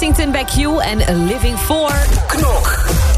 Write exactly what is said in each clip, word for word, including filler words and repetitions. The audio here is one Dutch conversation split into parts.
Kensington bij Q en Living For. Knok.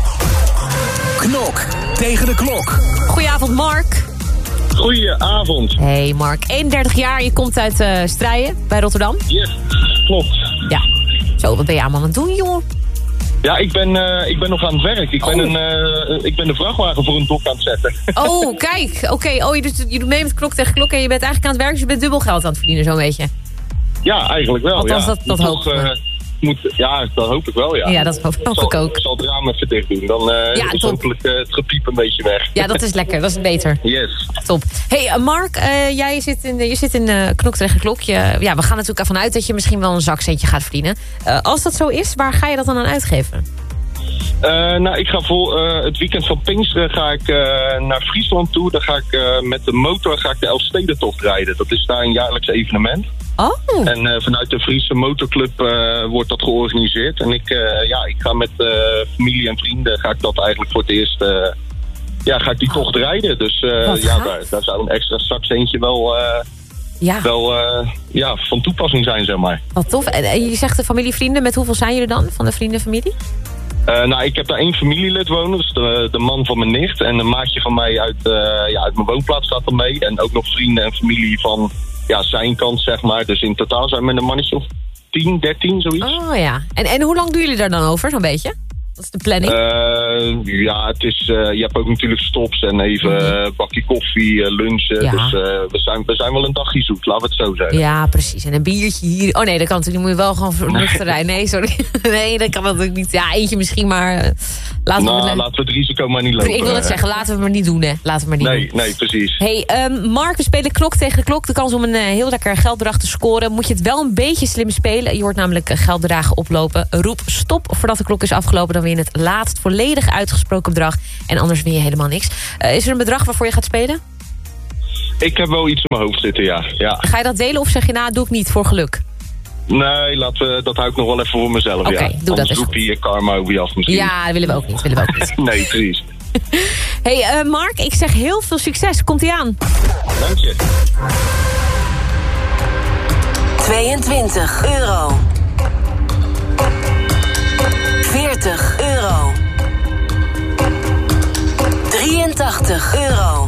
Knok tegen de klok. Goedenavond, Mark. Goedenavond. Hey Mark, eenendertig jaar, je komt uit uh, Strijen bij Rotterdam. Yes, klopt. Ja. Zo, wat ben je allemaal aan het doen, jongen? Ja, ik ben, uh, ik ben nog aan het werk. Ik, oh. ben een, uh, ik ben de vrachtwagen voor een dok aan het zetten. Oh, kijk. Oké, okay. oh, je, doet, je doet mee met klok tegen klok en je bent eigenlijk aan het werken, dus je bent dubbel geld aan het verdienen, zo'n beetje. Ja, eigenlijk wel. Althans, ja. dat, dat hoop ik. Uh, moet, ja, dat hoop ik wel, ja. Ja, dat hoop, hoop zal, ik ook. Ik zal het raam even dicht doen. Dan uh, ja, is top. Hopelijk uh, het gepiep een beetje weg. Ja, dat is lekker. Dat is beter. Yes. Top. Hey, uh, Mark, uh, jij zit in, je zit in uh, Knok tegen klok. Je, ja, we gaan natuurlijk ervan uit dat je misschien wel een zakcentje gaat verdienen. Uh, als dat zo is, waar ga je dat dan aan uitgeven? Uh, nou, ik ga voor uh, het weekend van Pinksteren ga ik uh, naar Friesland toe. Dan ga ik uh, met de motor ga ik de Elfstedentocht rijden. Dat is daar een jaarlijks evenement. Oh. En uh, vanuit de Friese motorclub uh, wordt dat georganiseerd. En ik, uh, ja, ik ga met uh, familie en vrienden ga ik dat eigenlijk voor het eerst... Uh, ja, ga ik die tocht rijden. Dus uh, ja, daar, daar zou een extra zakcentje wel... Uh, Ja. wel uh, ja, van toepassing zijn, zeg maar. Wat tof. En je zegt de familie, vrienden. Met hoeveel zijn jullie dan van de vrienden en familie? Uh, nou, ik heb daar één familielid wonen. Dus de, de man van mijn nicht. En een maatje van mij uit, uh, ja, uit mijn woonplaats staat er mee. En ook nog vrienden en familie van ja, zijn kant, zeg maar. Dus in totaal zijn we een mannetje of tien, dertien, zoiets. Oh ja. En, en hoe lang doen jullie daar dan over, zo'n beetje? Wat is de planning? Uh, ja, het is, uh, je hebt ook natuurlijk stops en even een uh, bakje koffie, uh, lunchen. Ja. Dus uh, we, zijn, we zijn wel een dagje zoet, laten we het zo zeggen. Ja, precies. En een biertje hier. Oh nee, dat kan natuurlijk. Die moet je wel gewoon vernuchter rijden. Nee, sorry. Nee, dat kan natuurlijk niet. Ja, eentje misschien, maar... Uh, laten, nou, we, laten we het risico maar niet lopen. Ik wil het zeggen, laten we het maar niet doen, hè. Laten we maar niet nee, doen. Nee, precies. Hey, um, Mark, we spelen klok tegen de klok. De kans om een uh, heel lekker geldbedrag te scoren. Moet je het wel een beetje slim spelen. Je hoort namelijk uh, geldbedragen oplopen. Roep stop voordat de klok is afgelopen. Dan win je het laatst volledig uitgesproken bedrag. En anders win je helemaal niks. Uh, is er een bedrag waarvoor je gaat spelen? Ik heb wel iets in mijn hoofd zitten, ja. ja. Ga je dat delen of zeg je, nou, doe ik niet voor geluk? Nee, laten we, dat hou ik nog wel even voor mezelf, okay, ja. Doe Anders dat eens roep je karma over je af misschien. Ja, dat willen we ook niet. Willen we ook niet. Nee, precies. Hey, uh, Mark, ik zeg heel veel succes. Komt-ie aan. Dank je. tweeëntwintig euro. veertig euro. drieëntachtig euro.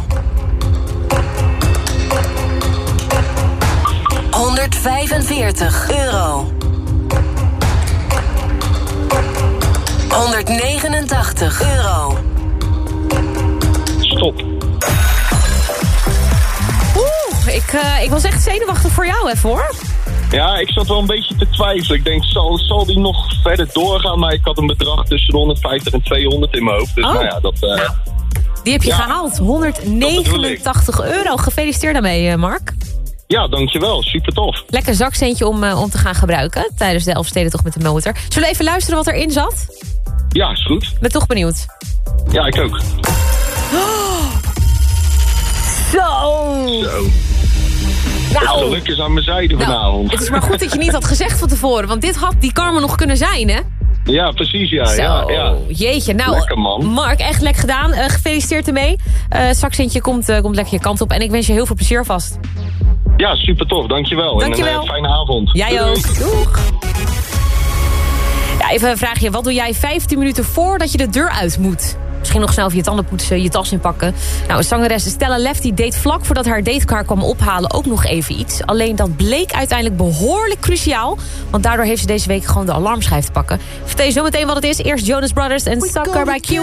honderdvijfenveertig euro. honderdnegenentachtig euro. Stop. Oeh, ik, uh, ik was echt zenuwachtig voor jou even, hoor. Ja, ik zat wel een beetje te twijfelen. Ik denk, zal, zal die nog verder doorgaan? Maar ik had een bedrag tussen de honderdvijftig en tweehonderd in mijn hoofd. Dus oh. nou ja, dat... Uh, nou, die heb je ja, gehaald. honderdnegenentachtig euro. Gefeliciteerd daarmee, Mark. Ja, dankjewel. Super tof. Lekker zakcentje om, uh, om te gaan gebruiken tijdens de Elfstedentocht met de motor. Zullen we even luisteren wat erin zat? Ja, is goed. Ben toch benieuwd. Ja, ik ook. Oh. Zo. Zo. Nou, het geluk is aan mijn zijde nou, vanavond. Het is maar goed dat je niet had gezegd van tevoren. Want dit had die karma nog kunnen zijn, hè? Ja, precies, ja. Zo, ja, ja. Jeetje. Nou, lekker, man. Mark, echt lekker gedaan. Uh, gefeliciteerd ermee. Uh, zakcentje komt, uh, komt lekker je kant op. En ik wens je heel veel plezier vast. Ja, super tof. Dankjewel. Dankjewel. En een uh, fijne avond. Jij Doei. ook. Doeg. Ja, even een vraagje. Wat doe jij vijftien minuten voordat je de deur uit moet? Misschien nog snel even je tanden poetsen, je tas inpakken. Nou, zangeres Stella Lefty deed vlak voordat haar datecar kwam ophalen ook nog even iets. Alleen dat bleek uiteindelijk behoorlijk cruciaal. Want daardoor heeft ze deze week gewoon de alarmschijf te pakken. Vertel je zo meteen wat het is. Eerst Jonas Brothers en Sucker by Q.